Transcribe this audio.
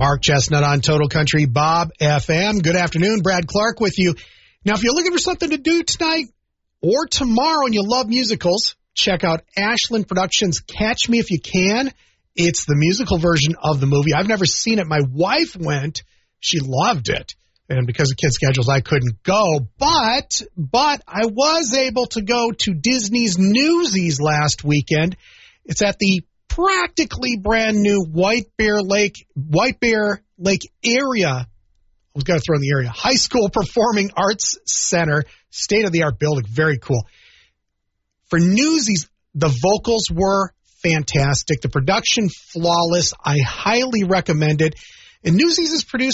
Mark Chestnut on Total Country Bob FM. Good afternoon. Brad Clark with you. Now, if you're looking for something to do tonight or tomorrow and you love musicals, check out Ashland Productions' Catch Me If You Can. It's the musical version of the movie. I've never seen it. My wife went. She loved it. And because of kids' schedules, I couldn't go. But I was able to go to Disney's Newsies last weekend. It's at the practically brand new White Bear Lake area. I was going to throw in the area. High School Performing Arts Center. State-of-the-art building. Very cool. For Newsies, the vocals were fantastic. The production, flawless. I highly recommend it. And Newsies is produced